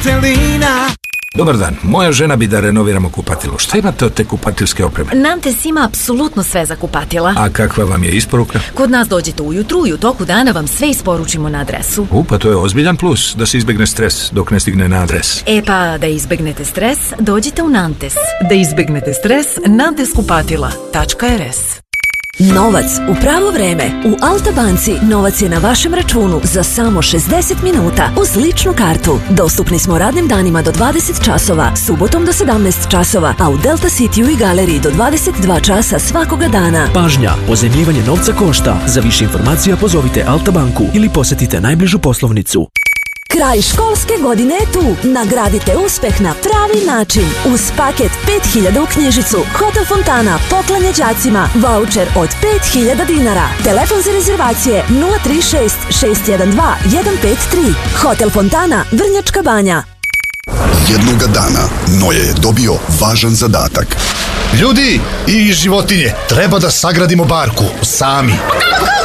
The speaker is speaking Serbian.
Valtelina. Dobar dan, moja žena bi da renoviramo kupatilo. Šta imate od te kupatilske opreme? Nantes ima apsolutno sve za kupatila. A kakva vam je isporuka? Kod nas dođete ujutru i u toku dana vam sve isporučimo na adresu. Pa to je ozbiljan plus, da se izbegne stres dok ne stigne na adres. Pa da izbegnete stres, dođite u Nantes. Da izbegnete stres, nanteskupatila.rs. Novac u pravo vreme. U Alta banci novac je na vašem računu za samo 60 minuta uz ličnu kartu. Dostupni smo radnim danima do 20 časova, subotom do 17 časova, a u Delta Cityu i galeriji do 22 časa svakoga dana. Pažnja, pozajmljivanje novca košta. Za više informacija pozovite Alta banku ili posetite najbližu poslovnicu. Kraj školske godine je tu. Nagradite uspeh na pravi način. Uz paket 5000 u knjižicu, Hotel Fontana poklanja đacima vaučer od 5000 dinara. Telefon za rezervacije 036 612 153. Hotel Fontana, Vrnjačka Banja. Jednoga dana Noje je dobio važan zadatak. Ljudi i životinje, treba da sagradimo barku sami. Kako?